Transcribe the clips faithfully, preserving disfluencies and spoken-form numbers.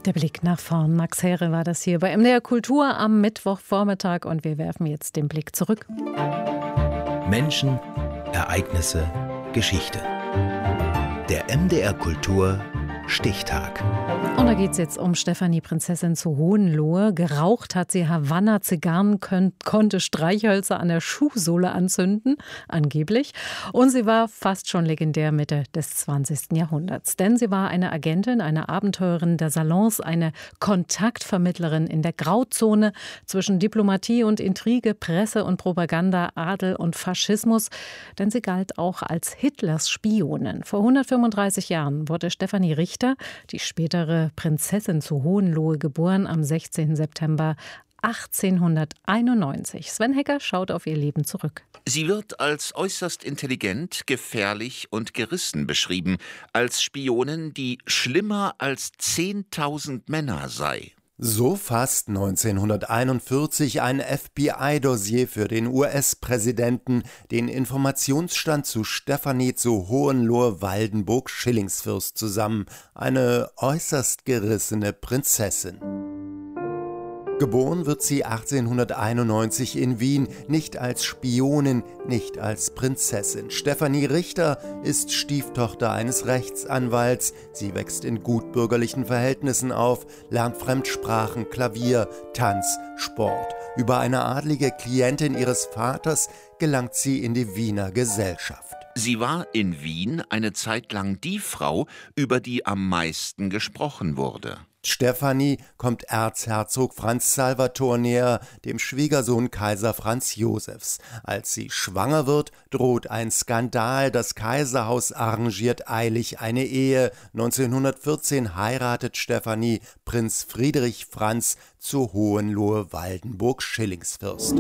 Der Blick nach vorn. Max Here war das hier bei M D R Kultur am Mittwochvormittag und wir werfen jetzt den Blick zurück. Menschen, Ereignisse, Geschichte. Der M D R Kultur Stichtag. Und da geht es jetzt um Stefanie, Prinzessin zu Hohenlohe. Geraucht hat sie Havanna-Zigarren, könnt, konnte Streichhölzer an der Schuhsohle anzünden, angeblich. Und sie war fast schon legendär Mitte des zwanzigsten Jahrhunderts. Denn sie war eine Agentin, eine Abenteurerin der Salons, eine Kontaktvermittlerin in der Grauzone zwischen Diplomatie und Intrige, Presse und Propaganda, Adel und Faschismus. Denn sie galt auch als Hitlers Spionin. Vor hundertfünfunddreißig Jahren wurde Stefanie Richter, die spätere Prinzessin zu Hohenlohe, geboren am sechzehnten September achtzehnhunderteinundneunzig. Sven Hecker schaut auf ihr Leben zurück. Sie wird als äußerst intelligent, gefährlich und gerissen beschrieben, als Spionin, die schlimmer als zehntausend Männer sei. So fasst neunzehnhunderteinundvierzig ein F B I-Dossier für den U S-Präsidenten den Informationsstand zu Stefanie zu Hohenlohe-Waldenburg-Schillingsfürst zusammen, eine äußerst gerissene Prinzessin. Geboren wird sie achtzehnhunderteinundneunzig in Wien, nicht als Spionin, nicht als Prinzessin. Stefanie Richter ist Stieftochter eines Rechtsanwalts. Sie wächst in gutbürgerlichen Verhältnissen auf, lernt Fremdsprachen, Klavier, Tanz, Sport. Über eine adlige Klientin ihres Vaters gelangt sie in die Wiener Gesellschaft. Sie war in Wien eine Zeit lang die Frau, über die am meisten gesprochen wurde. Stefanie kommt Erzherzog Franz Salvator näher, dem Schwiegersohn Kaiser Franz Josefs. Als sie schwanger wird, droht ein Skandal. Das Kaiserhaus arrangiert eilig eine Ehe. neunzehnhundertvierzehn heiratet Stefanie Prinz Friedrich Franz zu Hohenlohe-Waldenburg-Schillingsfürst.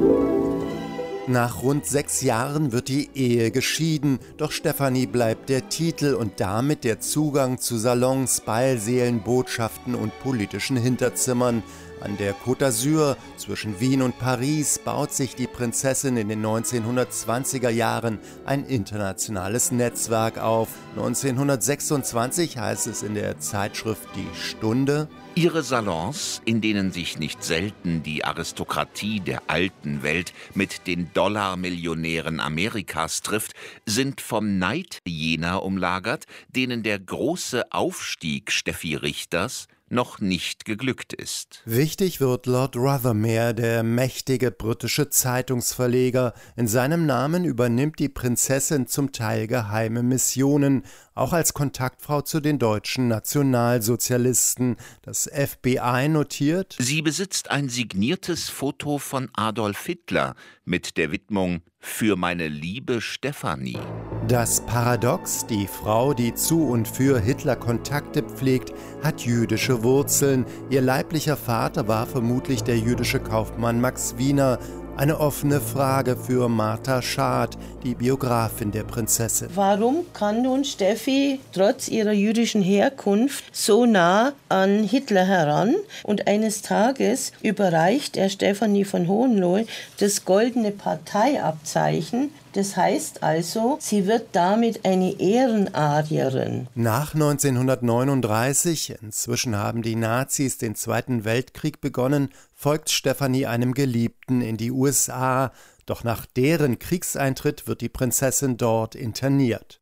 Nach rund sechs Jahren wird die Ehe geschieden, doch Stefanie bleibt der Titel und damit der Zugang zu Salons, Ballsälen, Botschaften und politischen Hinterzimmern. An der Côte d'Azur zwischen Wien und Paris baut sich die Prinzessin in den neunzehnhundertzwanziger Jahren ein internationales Netzwerk auf. neunzehnhundertsechsundzwanzig heißt es in der Zeitschrift Die Stunde: Ihre Salons, in denen sich nicht selten die Aristokratie der alten Welt mit den Dollarmillionären Amerikas trifft, sind vom Neid jener umlagert, denen der große Aufstieg Steffi Richters noch nicht geglückt ist. Wichtig wird Lord Rothermere, der mächtige britische Zeitungsverleger. In seinem Namen übernimmt die Prinzessin zum Teil geheime Missionen, auch als Kontaktfrau zu den deutschen Nationalsozialisten. Das F B I notiert: Sie besitzt ein signiertes Foto von Adolf Hitler mit der Widmung »Für meine liebe Stefanie«. Das Paradox: Die Frau, die zu und für Hitler Kontakte pflegt, hat jüdische Wurzeln. Ihr leiblicher Vater war vermutlich der jüdische Kaufmann Max Wiener. Eine offene Frage für Martha Schad, die Biografin der Prinzessin. Warum kann nun Steffi trotz ihrer jüdischen Herkunft so nah an Hitler heran? Und eines Tages überreicht er Stefanie von Hohenlohe das goldene Parteiabzeichen. Das heißt also, sie wird damit eine Ehrenadlerin. Nach neunzehnhundertneununddreißig, inzwischen haben die Nazis den Zweiten Weltkrieg begonnen, folgt Stefanie einem Geliebten in die U S A. Doch nach deren Kriegseintritt wird die Prinzessin dort interniert.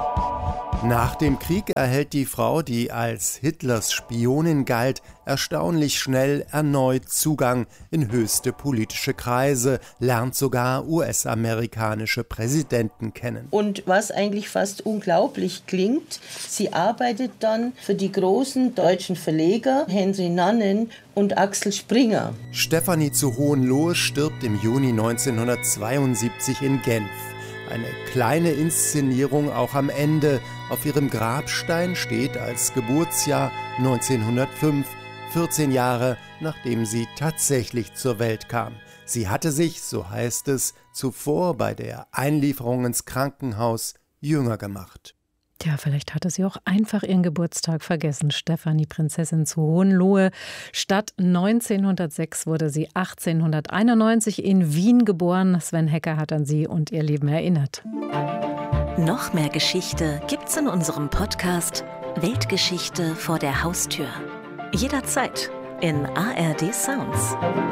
Nach dem Krieg erhält die Frau, die als Hitlers Spionin galt, erstaunlich schnell erneut Zugang in höchste politische Kreise, lernt sogar U S-amerikanische Präsidenten kennen. Und was eigentlich fast unglaublich klingt, sie arbeitet dann für die großen deutschen Verleger Henry Nannen und Axel Springer. Stefanie zu Hohenlohe stirbt im Juni neunzehnhundertzweiundsiebzig in Genf. Eine kleine Inszenierung auch am Ende. Auf ihrem Grabstein steht als Geburtsjahr neunzehnhundertfünf, vierzehn Jahre nachdem sie tatsächlich zur Welt kam. Sie hatte sich, so heißt es, zuvor bei der Einlieferung ins Krankenhaus jünger gemacht. Tja, vielleicht hatte sie auch einfach ihren Geburtstag vergessen. Stefanie, Prinzessin zu Hohenlohe. Statt neunzehnhundertsechs wurde sie achtzehnhunderteinundneunzig in Wien geboren. Sven Hecker hat an sie und ihr Leben erinnert. Noch mehr Geschichte gibt's in unserem Podcast Weltgeschichte vor der Haustür. Jederzeit in A R D Sounds.